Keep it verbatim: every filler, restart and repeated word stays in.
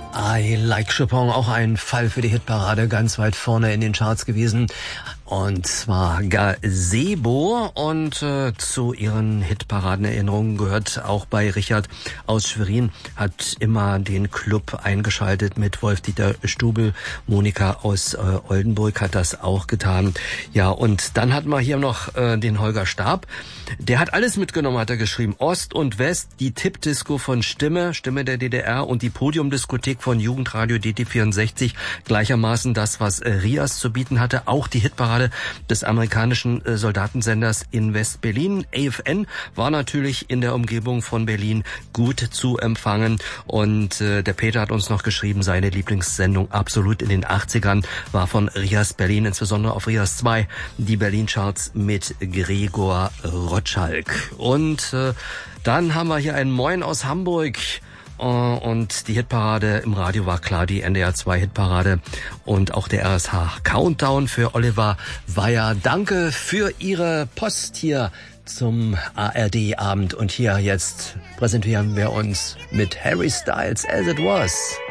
I Like Chopin, auch ein Fall für die Hitparade, ganz weit vorne in den Charts gewesen. Und zwar Gazebo, und äh, zu ihren Hitparadenerinnerungen gehört auch bei Richard aus Schwerin, hat immer den Club eingeschaltet mit Wolf-Dieter Stubel. Monika aus äh, Oldenburg hat das auch getan. Ja, und dann hatten wir hier noch äh, den Holger Stab. Der hat alles mitgenommen, hat er geschrieben. Ost und West, die Tippdisco von Stimme, Stimme der D D R, und die Podiumdiskothek von Jugendradio D T vierundsechzig. Gleichermaßen das, was äh, Rias zu bieten hatte. Auch die Hitparade des amerikanischen äh, Soldatensenders in West-Berlin. A F N war natürlich in der Umgebung von Berlin gut zu empfangen. Und äh, der Peter hat uns noch geschrieben, seine Lieblingssendung absolut in den achtzigern war von Rias Berlin, insbesondere auf Rias zwei, die Berlin-Charts mit Gregor Rotschalk. Und äh, dann haben wir hier einen Moin aus Hamburg. Und die Hitparade im Radio war klar, die N D R zwei Hitparade und auch der R S H Countdown für Oliver Weyer. Danke für Ihre Post hier zum A R D-Abend. Und hier jetzt präsentieren wir uns mit Harry Styles, As It Was.